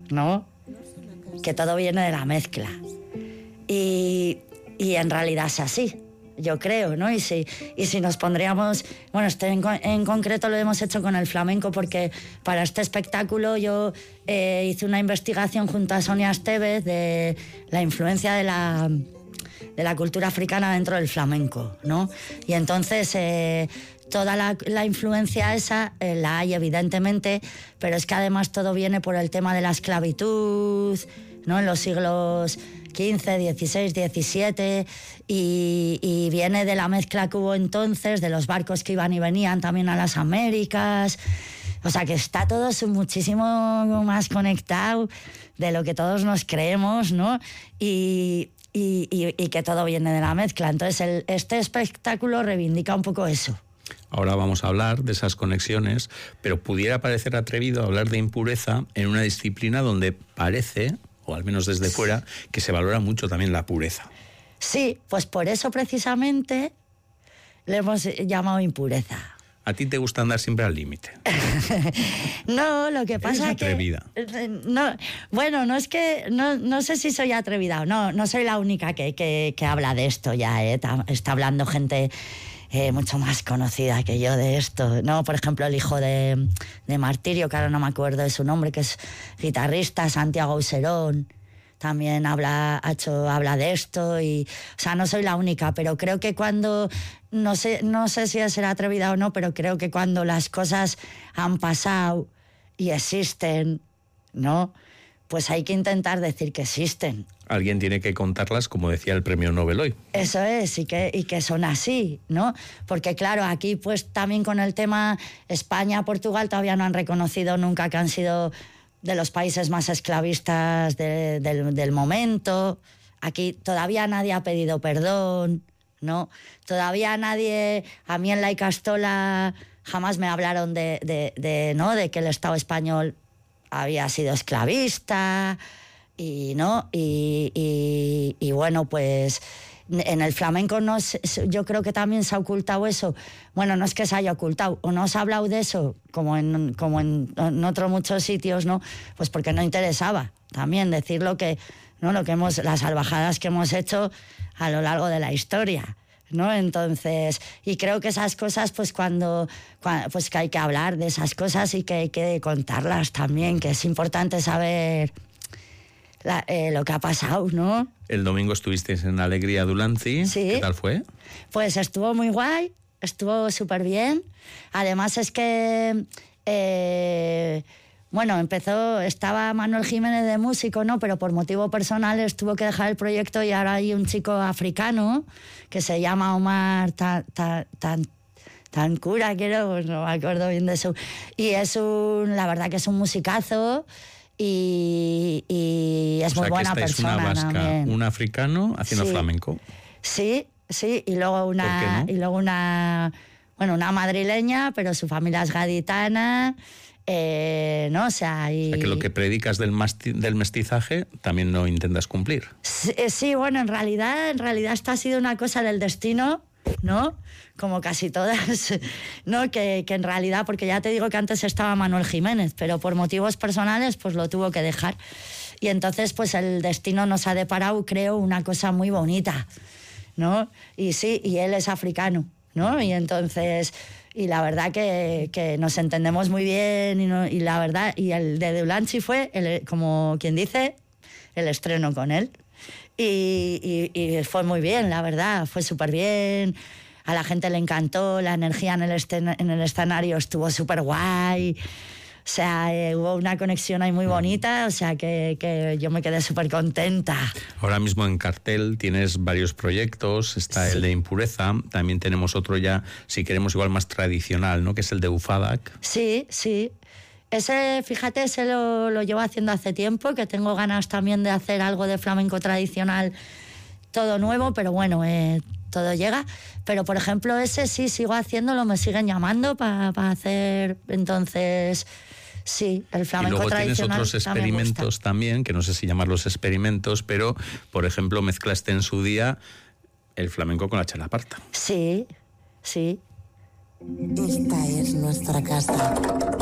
¿no? Que todo viene de la mezcla. Y en realidad es así, yo creo, ¿no? Y si nos pondríamos... Bueno, en concreto lo hemos hecho con el flamenco porque para este espectáculo yo hice una investigación junto a Sonia Estevez de la influencia de la cultura africana dentro del flamenco, ¿no? Y entonces toda la influencia esa la hay evidentemente, pero es que además todo viene por el tema de la esclavitud, ¿no? En los siglos XV, XVI, XVII y viene de la mezcla que hubo entonces, de los barcos que iban y venían también a las Américas. O sea que está todo muchísimo más conectado de lo que todos nos creemos, ¿no? Y que todo viene de la mezcla. Entonces este espectáculo reivindica un poco eso. Ahora vamos a hablar de esas conexiones, pero pudiera parecer atrevido hablar de impureza en una disciplina donde parece, o al menos desde fuera, que se valora mucho también la pureza. Sí, pues por eso precisamente le hemos llamado impureza. ¿A ti te gusta andar siempre al límite? No, lo que pasa es que... atrevida. No, bueno, no es que... No sé si soy atrevida o no. No soy la única que habla de esto ya, ¿eh? Está hablando gente mucho más conocida que yo de esto, ¿no? Por ejemplo, el hijo de Martirio, que ahora no me acuerdo de su nombre, que es guitarrista, Santiago Auserón, también habla de esto. Y, o sea, no soy la única, pero creo que cuando... No sé si será atrevida o no, pero creo que cuando las cosas han pasado y existen, ¿no? Pues hay que intentar decir que existen. Alguien tiene que contarlas, como decía el premio Nobel hoy. Eso es, y que son así, ¿no? Porque claro, aquí pues también con el tema España, Portugal todavía no han reconocido nunca que han sido de los países más esclavistas del momento. Aquí todavía nadie ha pedido perdón, ¿no? Todavía nadie... A mí en la Icastola jamás me hablaron ¿no? De que el Estado español había sido esclavista y no y bueno, pues en el flamenco yo creo que también se ha ocultado eso. Bueno, no es que se haya ocultado, o no se ha hablado de eso como en otros muchos sitios, ¿no? Pues porque no interesaba también decir las salvajadas que hemos hecho a lo largo de la historia, ¿no? Entonces, y creo que esas cosas, pues pues que hay que hablar de esas cosas y que hay que contarlas también, que es importante saber lo que ha pasado, ¿no? El domingo estuvisteis en Alegría Dulantzi. Sí. ¿Qué tal fue? Pues estuvo muy guay, estuvo súper bien. Además es que... Bueno, estaba Manuel Jiménez de músico, ¿no? Pero por motivos personales tuvo que dejar el proyecto y ahora hay un chico africano que se llama Omar Tancura, creo, no me acuerdo bien de eso. Y la verdad que es un musicazo y es muy buena persona. Una vasca, también. Un africano haciendo flamenco. Sí, y luego una una madrileña, pero su familia es gaditana. ¿No? O sea, que lo que predicas del mestizaje también lo intentas cumplir. Sí, bueno, en realidad esta ha sido una cosa del destino, ¿no? Como casi todas, ¿no? Que en realidad, porque ya te digo que antes estaba Manuel Jiménez, pero por motivos personales pues lo tuvo que dejar. Y entonces pues el destino nos ha deparado, creo, una cosa muy bonita, ¿no? Y sí, y él es africano, ¿no? Y entonces... Y la verdad que nos entendemos muy bien y la verdad, y el de Dulantzi fue, como quien dice, el estreno con él. Y fue muy bien, la verdad, fue súper bien. A la gente le encantó, la energía en el escenario estuvo súper guay. O sea, hubo una conexión ahí muy bonita, o sea que yo me quedé súper contenta. Ahora mismo en cartel tienes varios proyectos, está el de Impureza, también tenemos otro ya, si queremos igual más tradicional, ¿no? Que es el de Ufadak. Sí. Ese lo llevo haciendo hace tiempo, que tengo ganas también de hacer algo de flamenco tradicional, todo nuevo, pero bueno, todo llega. Pero, por ejemplo, ese sí sigo haciéndolo, me siguen llamando para hacer, entonces... Sí, el flamenco tradicional. Y luego tienes otros experimentos también, que no sé si llamarlos experimentos, pero, por ejemplo, mezclaste en su día el flamenco con la chalaparta. Sí. Esta es nuestra casa.